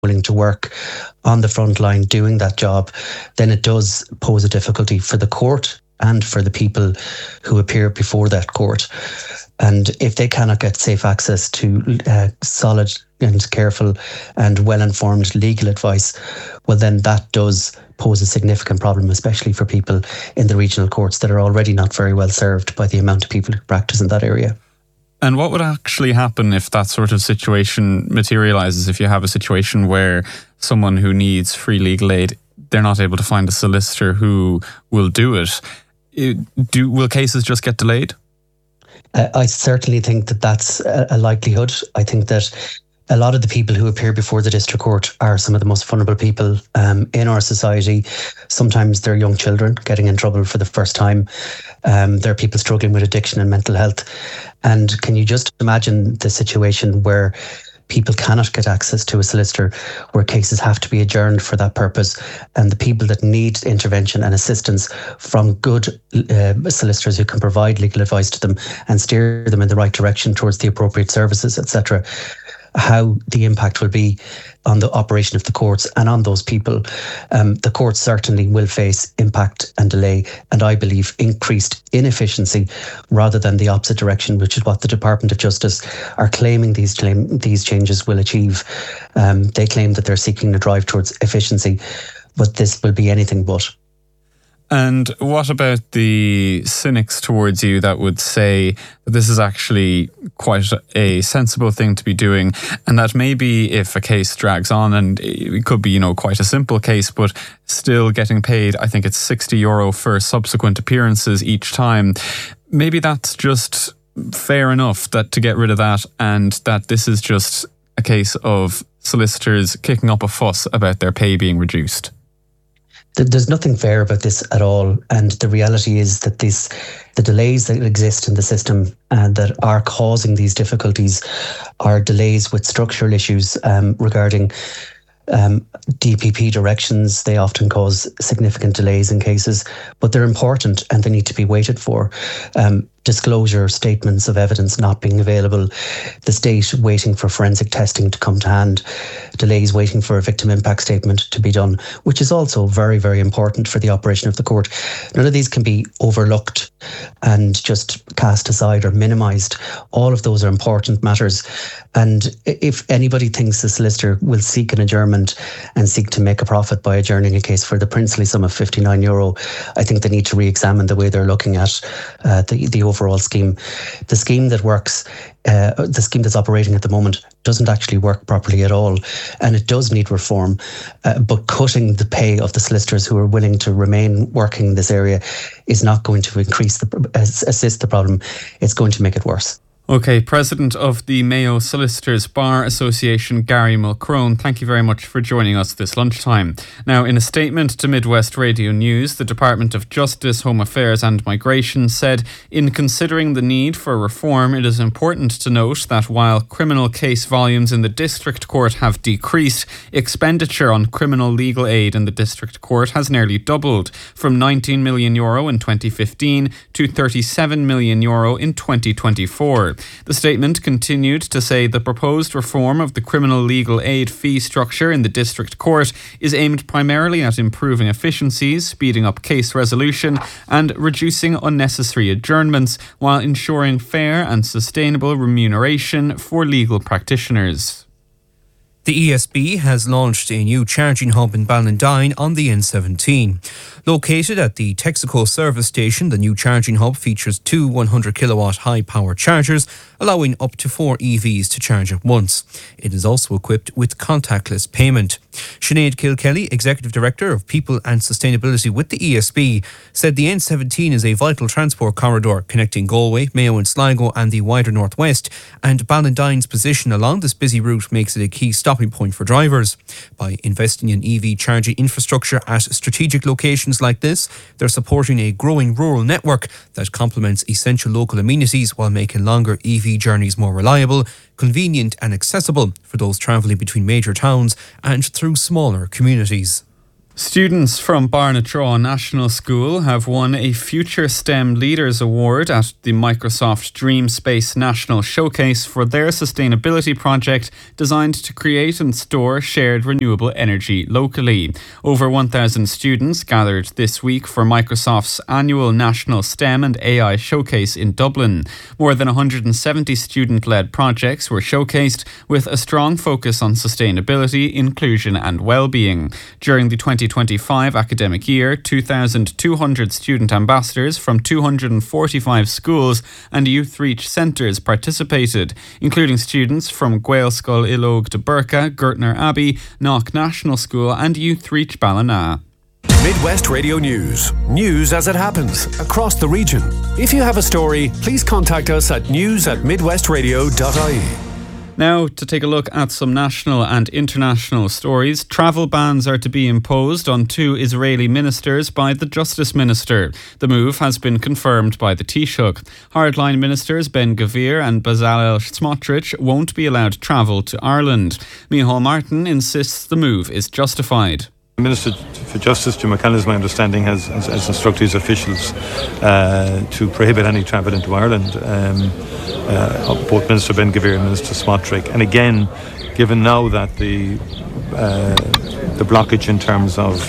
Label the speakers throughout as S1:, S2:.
S1: willing to work on the front line doing that job, then it does pose a difficulty for the court and for the people who appear before that court. And if they cannot get safe access to solid and careful and well-informed legal advice, well, then that does pose a significant problem, especially for people in the regional courts that are already not very well served by the amount of people who practice in that area.
S2: And what would actually happen if that sort of situation materialises, if you have a situation where someone who needs free legal aid, they're not able to find a solicitor who will do it? Will cases just get delayed?
S1: I certainly think that that's a likelihood. I think that a lot of the people who appear before the district court are some of the most vulnerable people in our society. Sometimes they're young children getting in trouble for the first time. There are people struggling with addiction and mental health. And can you just imagine the situation where people cannot get access to a solicitor, where cases have to be adjourned for that purpose, and the people that need intervention and assistance from good solicitors who can provide legal advice to them and steer them in the right direction towards the appropriate services, etc., how the impact will be on the operation of the courts and on those people. The courts certainly will face impact and delay, and I believe increased inefficiency rather than the opposite direction, which is what the Department of Justice are claiming these changes will achieve. They claim that they're seeking to drive towards efficiency, but this will be anything but.
S2: And what about the cynics towards you that would say that this is actually quite a sensible thing to be doing, and that maybe if a case drags on, and it could be, quite a simple case, but still getting paid, I think it's €60 for subsequent appearances each time, maybe that's just fair enough that to get rid of that, and that this is just a case of solicitors kicking up a fuss about their pay being reduced?
S1: There's nothing fair about this at all, and the reality is that the delays that exist in the system and that are causing these difficulties are delays with structural issues regarding DPP directions. They often cause significant delays in cases, but they're important and they need to be waited for. Disclosure, statements of evidence not being available, the state waiting for forensic testing to come to hand, delays waiting for a victim impact statement to be done, which is also very, very important for the operation of the court. None of these can be overlooked and just cast aside or minimised. All of those are important matters. And if anybody thinks the solicitor will seek an adjournment and seek to make a profit by adjourning a case for the princely sum of €59, I think they need to re-examine the way they're looking at the overall scheme. The scheme that works, the scheme that's operating at the moment doesn't actually work properly at all, and it does need reform. But cutting the pay of the solicitors who are willing to remain working in this area is not going to assist the problem. It's going to make it worse.
S2: Okay, President of the Mayo Solicitors Bar Association, Gary Mulcrone, thank you very much for joining us this lunchtime. Now, in a statement to Midwest Radio News, the Department of Justice, Home Affairs and Migration said, in considering the need for reform, it is important to note that while criminal case volumes in the District Court have decreased, expenditure on criminal legal aid in the District Court has nearly doubled, from €19 million in 2015 to €37 million in 2024. The statement continued to say the proposed reform of the criminal legal aid fee structure in the District Court is aimed primarily at improving efficiencies, speeding up case resolution and reducing unnecessary adjournments while ensuring fair and sustainable remuneration for legal practitioners.
S3: The ESB has launched a new charging hub in Ballandine on the N17. Located at the Texaco service station, the new charging hub features two 100-kilowatt high-power chargers, allowing up to 4 EVs to charge at once. It is also equipped with contactless payment. Sinead Kilkelly, Executive Director of People and Sustainability with the ESB, said the N17 is a vital transport corridor connecting Galway, Mayo and Sligo and the wider northwest, and Ballandine's position along this busy route makes it a key stopping point for drivers. By investing in EV charging infrastructure at strategic locations like this, they're supporting a growing rural network that complements essential local amenities while making longer EV journeys more reliable, convenient and accessible for those travelling between major towns and through smaller communities.
S2: Students from Barnatraw National School have won a Future STEM Leaders Award at the Microsoft DreamSpace National Showcase for their sustainability project designed to create and store shared renewable energy locally. Over 1,000 students gathered this week for Microsoft's annual National STEM and AI Showcase in Dublin. More than 170 student-led projects were showcased with a strong focus on sustainability, inclusion and well-being. During the 2025 academic year, 2,200 student ambassadors from 245 schools and youth reach centres participated, including students from Gaelscoil Ilog de Burka, Gertner Abbey, Knock National School and Youth Reach Ballina.
S4: Midwest Radio News. News as it happens across the region. If you have a story, please contact us at news@midwestradio.ie.
S2: Now, to take a look at some national and international stories, travel bans are to be imposed on 2 Israeli ministers by the Justice Minister. The move has been confirmed by the Taoiseach. Hardline ministers Ben Gvir and Bezalel Smotrich won't be allowed to travel to Ireland. Micheál Martin insists the move is justified.
S5: The Minister for Justice, Jim McConnell, my understanding, has instructed his officials to prohibit any travel into Ireland. Both Minister Ben Gvir and Minister Smotrich. And again, given now that the blockage in terms of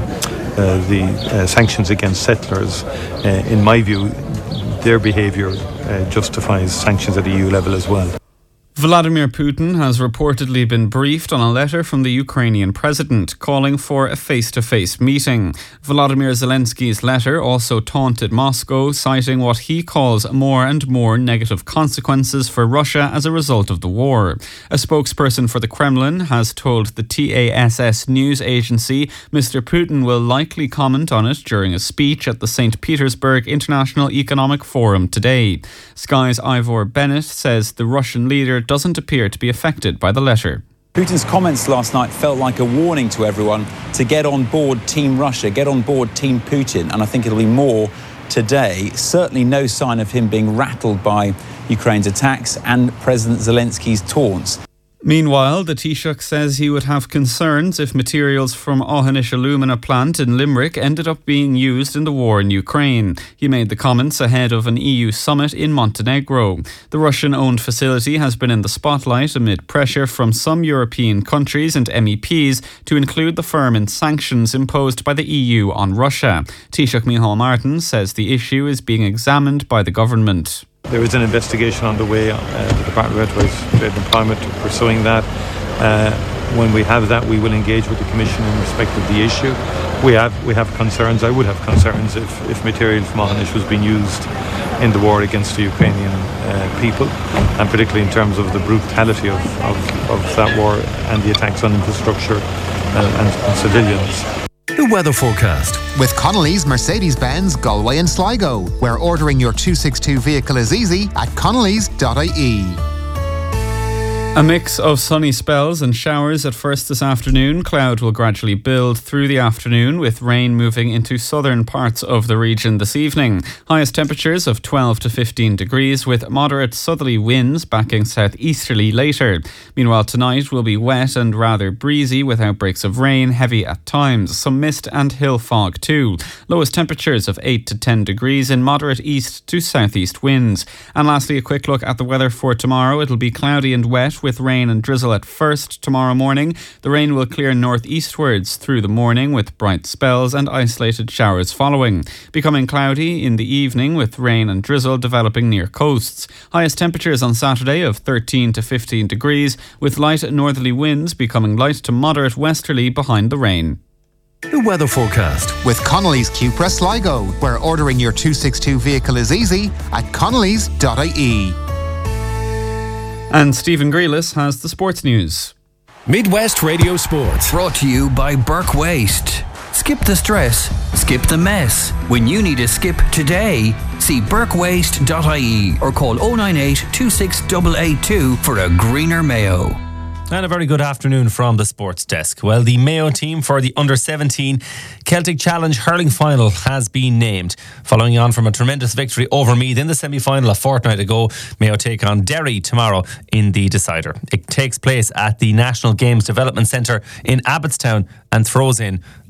S5: the sanctions against settlers, in my view, their behaviour justifies sanctions at EU level as well.
S2: Vladimir Putin has reportedly been briefed on a letter from the Ukrainian president calling for a face-to-face meeting. Volodymyr Zelensky's letter also taunted Moscow, citing what he calls more and more negative consequences for Russia as a result of the war. A spokesperson for the Kremlin has told the TASS news agency Mr. Putin will likely comment on it during a speech at the St. Petersburg International Economic Forum today. Sky's Ivor Bennett says the Russian leader doesn't appear to be affected by the letter.
S6: Putin's comments last night felt like a warning to everyone to get on board Team Russia, get on board Team Putin, and I think it'll be more today. Certainly no sign of him being rattled by Ukraine's attacks and President Zelensky's taunts.
S2: Meanwhile, the Taoiseach says he would have concerns if materials from Aughanish alumina plant in Limerick ended up being used in the war in Ukraine. He made the comments ahead of an EU summit in Montenegro. The Russian-owned facility has been in the spotlight amid pressure from some European countries and MEPs to include the firm in sanctions imposed by the EU on Russia. Taoiseach Micheál Martin says the issue is being examined by the government.
S5: There is an investigation underway. The Department of Enterprise, Trade and Employment pursuing that. When we have that, we will engage with the Commission in respect of the issue. We have concerns. I would have concerns if material from Aughanish was being used in the war against the Ukrainian people, and particularly in terms of the brutality of that war and the attacks on infrastructure and civilians.
S4: The weather forecast.
S7: With Connolly's Mercedes-Benz Galway and Sligo, where ordering your 262 vehicle is easy at connellys.ie.
S2: A mix of sunny spells and showers at first this afternoon. Cloud will gradually build through the afternoon, with rain moving into southern parts of the region this evening. Highest temperatures of 12 to 15 degrees, with moderate southerly winds backing southeasterly later. Meanwhile, tonight will be wet and rather breezy, with outbreaks of rain, heavy at times, some mist and hill fog too. Lowest temperatures of 8 to 10 degrees in moderate east to southeast winds. And lastly, a quick look at the weather for tomorrow. It'll be cloudy and wet, with rain and drizzle at first tomorrow morning. The rain will clear northeastwards through the morning, with bright spells and isolated showers following. Becoming cloudy in the evening, with rain and drizzle developing near coasts. Highest temperatures on Saturday of 13 to 15 degrees, with light northerly winds becoming light to moderate westerly behind the rain.
S4: The weather forecast.
S7: With Connolly's Cupra Sligo, where ordering your 262 vehicle is easy at connellys.ie.
S2: And Stephen Grealis has the sports news.
S4: Midwest Radio Sports.
S8: Brought to you by Burke Waste. Skip the stress, skip the mess. When you need a skip today, see burkewaste.ie or call 098 26882 for a greener Mayo.
S9: And a very good afternoon from the sports desk. Well, the Mayo team for the Under-17 Celtic Challenge hurling final has been named. Following on from a tremendous victory over Meath in the semi-final a fortnight ago, Mayo take on Derry tomorrow in the decider. It takes place at the National Games Development Centre in Abbottstown and throws in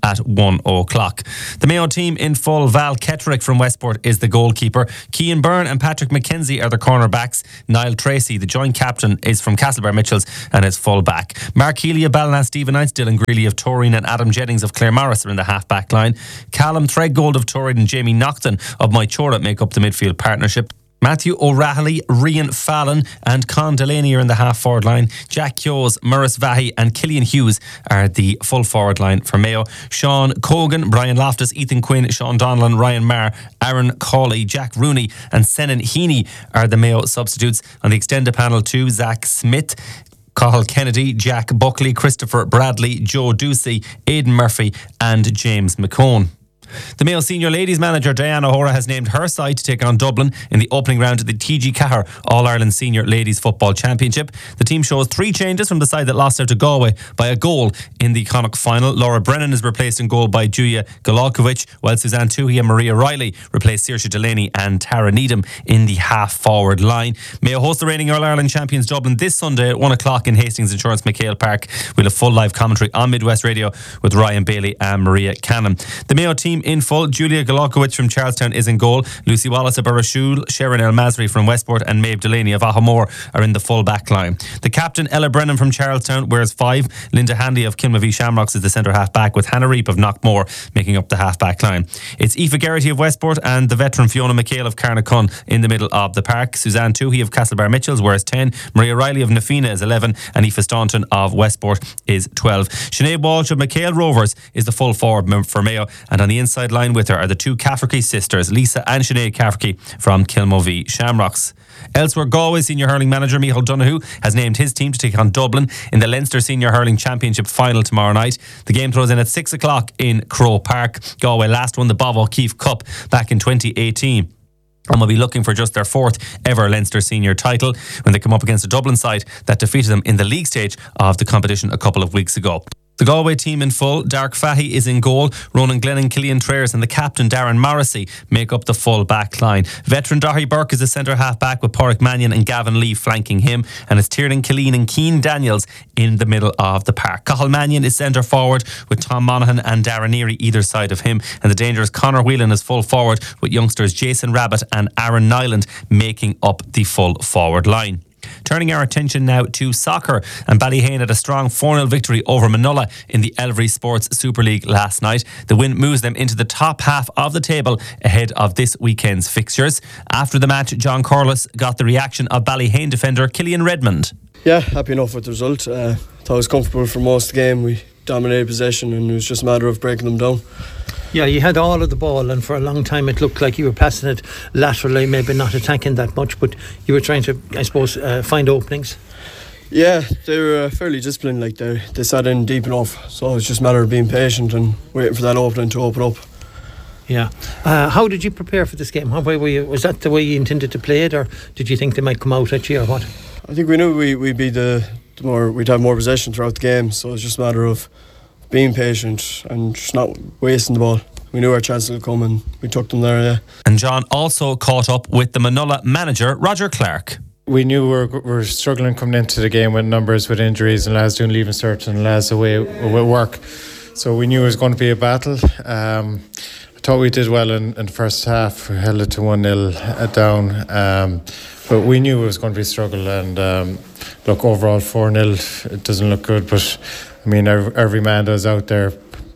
S9: at 1 o'clock. The Mayo team in full. Val Ketterick from Westport is the goalkeeper. Cian Byrne and Patrick McKenzie are the cornerbacks. Niall Tracy, the joint captain, is from Castlebar Mitchells and is full back. Mark Healy of Ballina, Stephen Knights, Dylan Greeley of Torreen and Adam Jennings of Claremorris are in the half-back line. Callum Threadgold of Torreen and Jamie Nocton of Mychora make up the midfield partnership. Matthew O'Rahilly, Rian Fallon and Con Delaney are in the half-forward line. Jack Hughes, Murris Vahi and Killian Hughes are the full-forward line for Mayo. Sean Cogan, Brian Loftus, Ethan Quinn, Sean Donnellan, Ryan Marr, Aaron Cawley, Jack Rooney and Senan Heaney are the Mayo substitutes. On the extended panel too, Zach Smith, Cathal Kennedy, Jack Buckley, Christopher Bradley, Joe Ducey, Aidan Murphy and James McCone. The Mayo senior ladies manager Diana O'Hora has named her side to take on Dublin in the opening round of the TG Cahir All-Ireland Senior Ladies Football Championship. The team shows 3 changes from the side that lost out to Galway by a goal in the Connacht final. Laura Brennan is replaced in goal by Julia Golalkovich, while Suzanne Toohey and Maria Riley replace Saoirse Delaney and Tara Needham in the half-forward line. Mayo host the reigning All-Ireland champions Dublin this Sunday at 1 o'clock in Hastings Insurance McHale Park. We'll have full live commentary on Midwest Radio with Ryan Bailey and Maria Cannon. The Mayo team in full. Julia Golalkovich from Charlestown is in goal. Lucy Wallace of Burrashul, Sharon El Masri from Westport and Maeve Delaney of Ahamore are in the full back line. The captain Ella Brennan from Charlestown wears 5. Linda Handy of Kilmavie Shamrocks is the centre half back, with Hannah Reap of Knockmore making up the half back line. It's Aoife Geraghty of Westport and the veteran Fiona McHale of Carnacon in the middle of the park. Suzanne Toohey of Castlebar Mitchells wears 10. Maria Riley of Nafina is 11 and Aoife Staunton of Westport is 12. Sinead Walsh of McHale Rovers is the full forward for Mayo, and on the inside line with her are the 2 Cafferty sisters, Lisa and Sinead Cafferty from Kilmovie Shamrocks. Elsewhere, Galway senior hurling manager Michael Donoghue has named his team to take on Dublin in the Leinster Senior Hurling Championship final tomorrow night. The game throws in at 6 o'clock in Crow Park. Galway last won the Bob O'Keefe Cup back in 2018. And will be looking for just their 4th ever Leinster senior title when they come up against a Dublin side that defeated them in the league stage of the competition a couple of weeks ago. The Galway team in full. Dark Fahy is in goal. Ronan Glennon, Killian Trayers and the captain Darren Morrissey make up the full back line. Veteran Dahi Burke is the centre half back with Pádraig Mannion and Gavin Lee flanking him, and it's Tiernan Killeen and Cian Daniels in the middle of the park. Cathal Mannion is centre forward with Tom Monaghan and Darren Neary either side of him, and the dangerous Conor Whelan is full forward with youngsters Jason Rabbit and Aaron Nyland making up the full forward line. Turning our attention now to soccer, and Ballyhane had a strong 4-0 victory over Manola in the Elvery Sports Super League last night. The win moves them into the top half of the table ahead of this weekend's fixtures. After the match, John Corliss got the reaction of Ballyhane defender Killian Redmond.
S10: Yeah, happy enough with the result. Thought it was comfortable for most of the game. We dominated possession and it was just a matter of breaking them down.
S11: Yeah, you had all of the ball, and for a long time it looked like you were passing it laterally, maybe not attacking that much, but you were trying to, I suppose, find openings.
S10: Yeah, they were fairly disciplined. Like they sat in deep enough, so it was just a matter of being patient and waiting for that opening to open up.
S11: Yeah. How did you prepare for this game? Was that the way you intended to play it, or did you think they might come out at you, or what?
S10: I think we knew we'd be we'd have more possession throughout the game, so it was just a matter of being patient and just not wasting the ball. We knew our chances would come and we took them there, yeah.
S9: And John also caught up with the Manola manager, Roger Clark.
S12: We knew we were struggling coming into the game with numbers, with injuries and lads doing leaving cert and lads away with work. So we knew it was going to be a battle. I thought we did well in the first half. We held it to 1-0 down. But we knew it was going to be a struggle. And look, overall 4-0, it doesn't look good. But I mean, every man that's out there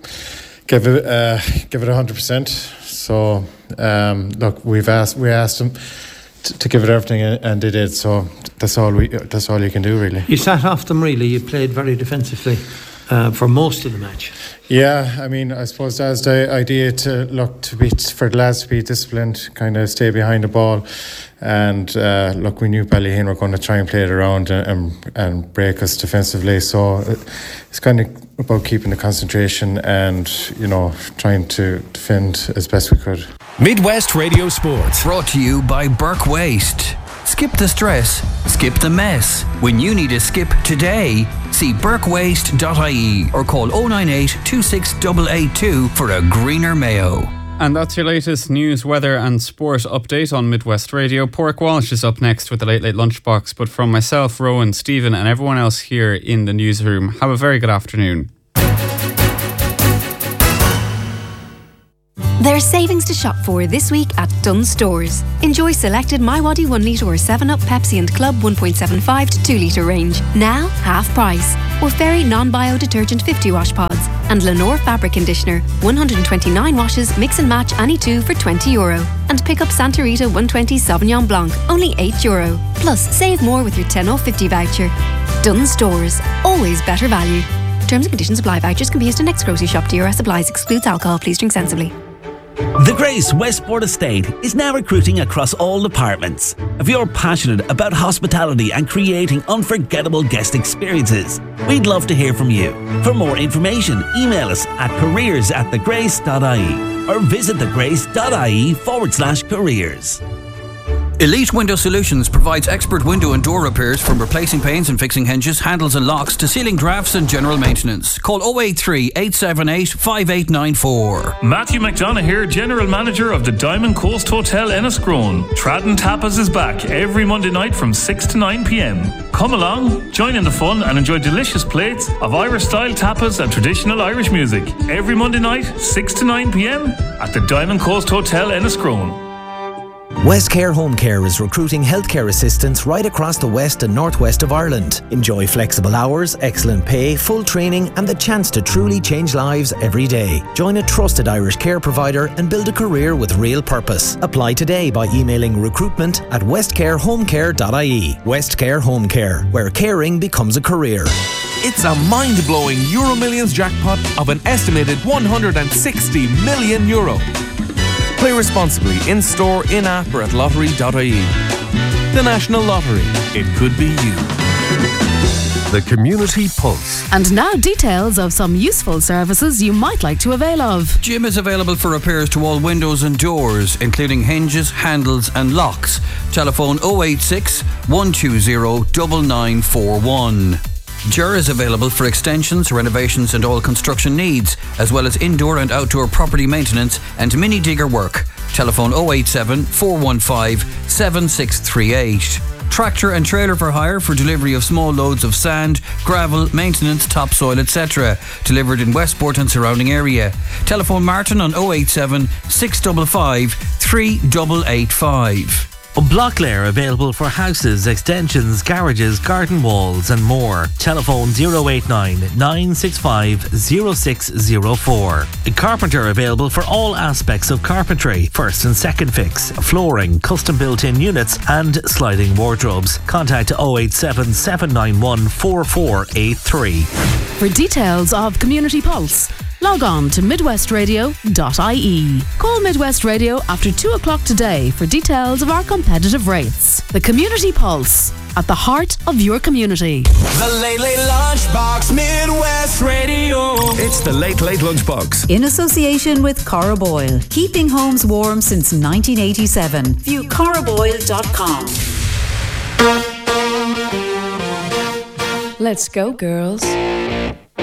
S12: give it 100%. So look, we asked them to give it everything, and they did. So that's all you can do, really.
S11: You sat off them, really. You played very defensively for most of the match.
S12: Yeah, I mean, I suppose that's the idea, for the lads to be disciplined, kind of stay behind the ball. And look, we knew Ballyhane were going to try and play it around and break us defensively. So it's kind of about keeping the concentration and, trying to defend as best we could.
S4: Midwest Radio Sports.
S8: Brought to you by Burke Waste. Skip the stress, skip the mess. When you need a skip today, see burkewaste.ie or call 098 26882 for a greener Mayo.
S2: And that's your latest news, weather and sport update on Midwest Radio. Pork Walsh is up next with the Late Late Lunchbox. But from myself, Rowan, Stephen and everyone else here in the newsroom, have a very good afternoon.
S13: There's savings to shop for this week at Dunnes Stores. Enjoy selected MiWadi 1 litre or 7-Up, Pepsi and Club 1.75 to 2 litre range. Now, half price. Or Fairy non-bio detergent 50 wash pods. And Lenore fabric conditioner, 129 washes, mix and match any two for €20. And pick up Santa Rita 120 Sauvignon Blanc, only €8. Plus, save more with your 10 off 50 voucher. Dunnes Stores, always better value. Terms and conditions apply. Vouchers can be used in next grocery shop. DRS supplies. Excludes alcohol. Please drink sensibly.
S14: The Grace Westport Estate is now recruiting across all departments. If you're passionate about hospitality and creating unforgettable guest experiences, we'd love to hear from you. For more information, email us at careers@thegrace.ie or visit thegrace.ie/careers.
S8: Elite Window Solutions provides expert window and door repairs, from replacing panes and fixing hinges, handles and locks to sealing drafts and general maintenance. Call 083 878 5894.
S15: Matthew McDonough here, General Manager of the Diamond Coast Hotel Enniscrone. Tradden Tapas is back every Monday night from 6 to 9 p.m. Come along, join in the fun and enjoy delicious plates of Irish-style tapas and traditional Irish music. Every Monday night, 6 to 9 p.m. at the Diamond Coast Hotel Enniscrone.
S16: Westcare Home Care is recruiting healthcare assistants right across the west and northwest of Ireland. Enjoy flexible hours, excellent pay, full training and the chance to truly change lives every day. Join a trusted Irish care provider and build a career with real purpose. Apply today by emailing recruitment@westcarehomecare.ie. Westcare Home Care, where caring becomes a career.
S17: It's a mind-blowing Euro Millions jackpot of an estimated €160 million. Play responsibly in-store, in-app or at lottery.ie. The National Lottery. It could be you.
S4: The Community Pulse.
S18: And now details of some useful services you might like to avail of.
S8: Jim is available for repairs to all windows and doors, including hinges, handles and locks. Telephone 086 120 9941. Ger is available for extensions, renovations and all construction needs, as well as indoor and outdoor property maintenance and mini digger work. Telephone 087 415 7638. Tractor and trailer for hire for delivery of small loads of sand, gravel, maintenance, topsoil, etc. Delivered in Westport and surrounding area. Telephone Martin on 087 655 3885.
S19: Blocklear available for houses, extensions, garages, garden walls and more. Telephone 089 965 0604. Carpenter available for all aspects of carpentry, first and second fix, flooring, custom built-in units and sliding wardrobes. Contact 087 791 4483.
S18: For details of Community Pulse, log on to midwestradio.ie. Call Midwest Radio after 2 o'clock today for details of our competitive rates. The Community Pulse, at the heart of your community.
S20: The Late Late Lunchbox, Midwest Radio.
S4: It's the Late Late Lunchbox.
S21: In association with Cora Boyle, keeping homes warm since 1987. View coraboyle.com.
S18: Let's go, girls.